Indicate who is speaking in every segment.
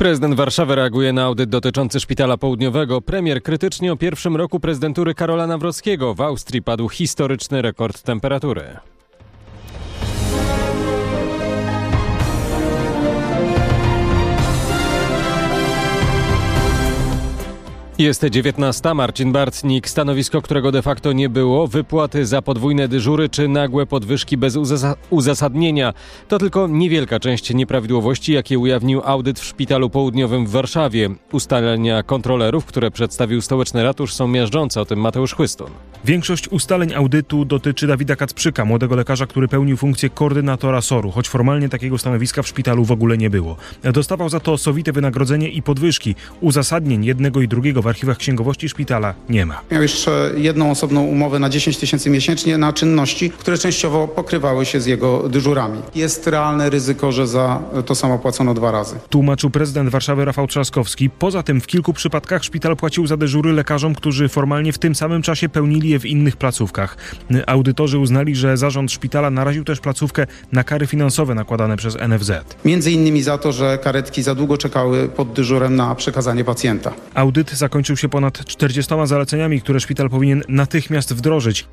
Speaker 1: Prezydent Warszawy reaguje na audyt dotyczący Szpitala Południowego. Premier krytycznie o pierwszym roku prezydentury Karola Nawrockiego. W Austrii padł historyczny rekord temperatury. Jest 19. Marcin Bartnik. Stanowisko, którego de facto nie było, wypłaty za podwójne dyżury czy nagłe podwyżki bez uzasadnienia. To tylko niewielka część nieprawidłowości, jakie ujawnił audyt w Szpitalu Południowym w Warszawie. Ustalenia kontrolerów, które przedstawił stołeczny ratusz, są miażdżące. O tym Mateusz Chłystun.
Speaker 2: Większość ustaleń audytu dotyczy Dawida Kacprzyka, młodego lekarza, który pełnił funkcję koordynatora SOR-u, choć formalnie takiego stanowiska w szpitalu w ogóle nie było. Dostawał za to sowite wynagrodzenie i podwyżki. Uzasadnień jednego i drugiego w archiwach księgowości szpitala nie ma.
Speaker 3: Miał jeszcze jedną osobną umowę na 10 000 miesięcznie na czynności, które częściowo pokrywały się z jego dyżurami. Jest realne ryzyko, że za to samo płacono 2 razy.
Speaker 2: Tłumaczył prezydent Warszawy Rafał Trzaskowski. Poza tym w kilku przypadkach szpital płacił za dyżury lekarzom, którzy formalnie w tym samym czasie pełnili je w innych placówkach. Audytorzy uznali, że zarząd szpitala naraził też placówkę na kary finansowe nakładane przez NFZ.
Speaker 3: Między innymi za to, że karetki za długo czekały pod dyżurem na przekazanie pacjenta.
Speaker 2: Audyt zakończył się ponad 40 zaleceniami, które szpital powinien natychmiast wdrożyć.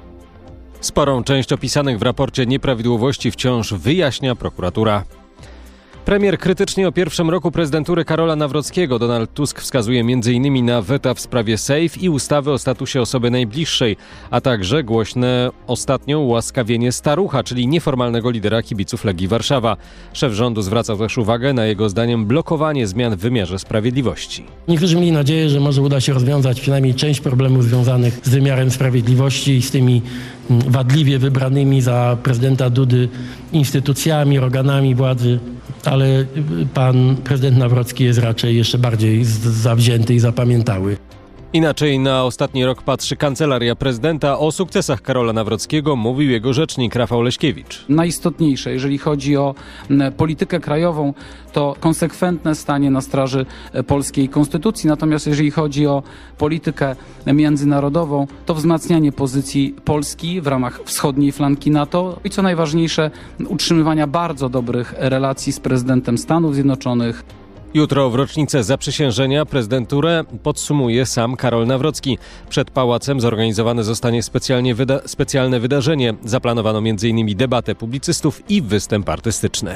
Speaker 1: Sporą część opisanych w raporcie nieprawidłowości wciąż wyjaśnia prokuratura. Premier krytycznie o pierwszym roku prezydentury Karola Nawrockiego. Donald Tusk wskazuje m.in. na weta w sprawie Sejf i ustawy o statusie osoby najbliższej, a także głośne ostatnio ułaskawienie Starucha, czyli nieformalnego lidera kibiców Legii Warszawa. Szef rządu zwracał też uwagę na jego zdaniem blokowanie zmian w wymiarze sprawiedliwości.
Speaker 4: Niektórzy mieli nadzieję, że może uda się rozwiązać przynajmniej część problemów związanych z wymiarem sprawiedliwości i z tymi wadliwie wybranymi za prezydenta Dudy instytucjami, organami władzy, ale pan prezydent Nawrocki jest raczej jeszcze bardziej zawzięty i zapamiętały.
Speaker 1: Inaczej na ostatni rok patrzy Kancelaria Prezydenta. O sukcesach Karola Nawrockiego mówił jego rzecznik Rafał Leśkiewicz.
Speaker 5: Najistotniejsze, jeżeli chodzi o politykę krajową, to konsekwentne stanie na straży polskiej konstytucji. Natomiast jeżeli chodzi o politykę międzynarodową, to wzmacnianie pozycji Polski w ramach wschodniej flanki NATO i co najważniejsze, utrzymywania bardzo dobrych relacji z prezydentem Stanów Zjednoczonych.
Speaker 1: Jutro w rocznicę zaprzysiężenia prezydenturę podsumuje sam Karol Nawrocki. Przed pałacem zorganizowane zostanie specjalne wydarzenie. Zaplanowano m.in. debatę publicystów i występ artystyczny.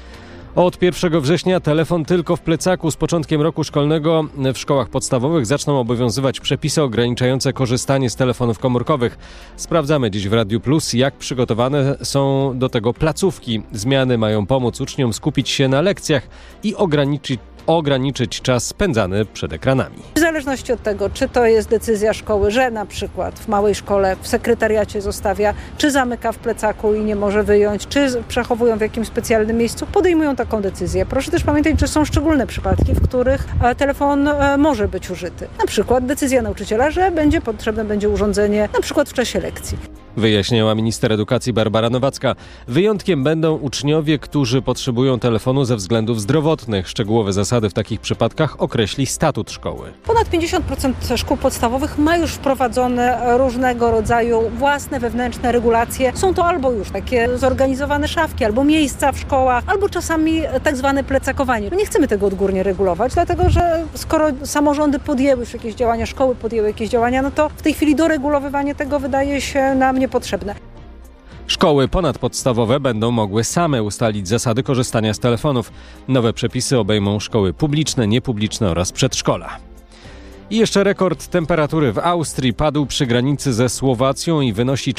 Speaker 1: Od 1 września telefon tylko w plecaku. Z początkiem roku szkolnego w szkołach podstawowych zaczną obowiązywać przepisy ograniczające korzystanie z telefonów komórkowych. Sprawdzamy dziś w Radiu Plus, jak przygotowane są do tego placówki. Zmiany mają pomóc uczniom skupić się na lekcjach i ograniczyć czas spędzany przed ekranami.
Speaker 6: W zależności od tego, czy to jest decyzja szkoły, że na przykład w małej szkole w sekretariacie zostawia, czy zamyka w plecaku i nie może wyjąć, czy przechowują w jakimś specjalnym miejscu, podejmują taką decyzję. Proszę też pamiętać, że są szczególne przypadki, w których telefon może być użyty. Na przykład decyzja nauczyciela, że potrzebne będzie urządzenie na przykład w czasie lekcji.
Speaker 1: Wyjaśniała minister edukacji Barbara Nowacka. Wyjątkiem będą uczniowie, którzy potrzebują telefonu ze względów zdrowotnych. Szczegółowe zasady w takich przypadkach określi statut szkoły.
Speaker 6: Ponad 50% szkół podstawowych ma już wprowadzone różnego rodzaju własne wewnętrzne regulacje. Są to albo już takie zorganizowane szafki, albo miejsca w szkołach, albo czasami tak zwane plecakowanie. Nie chcemy tego odgórnie regulować, dlatego że skoro samorządy podjęły już jakieś działania, szkoły podjęły jakieś działania, no to w tej chwili doregulowywanie tego wydaje się nam niepotrzebne.
Speaker 1: Szkoły ponadpodstawowe będą mogły same ustalić zasady korzystania z telefonów. Nowe przepisy obejmą szkoły publiczne, niepubliczne oraz przedszkola. I jeszcze rekord temperatury w Austrii padł przy granicy ze Słowacją i wynosi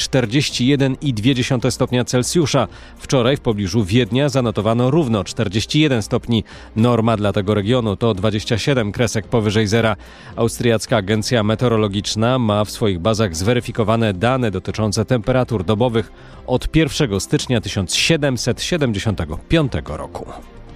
Speaker 1: 41,2 stopnia Celsjusza. Wczoraj w pobliżu Wiednia zanotowano równo 41 stopni. Norma dla tego regionu to 27 kresek powyżej zera. Austriacka Agencja Meteorologiczna ma w swoich bazach zweryfikowane dane dotyczące temperatur dobowych od 1 stycznia 1775 roku.